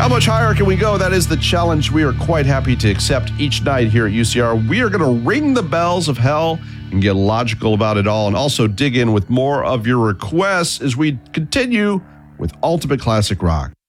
much higher can we go? That is the challenge we are quite happy to accept each night here at UCR. We are going to ring the bells of hell and get logical about it all, and also dig in with more of your requests as we continue with Ultimate Classic Rock.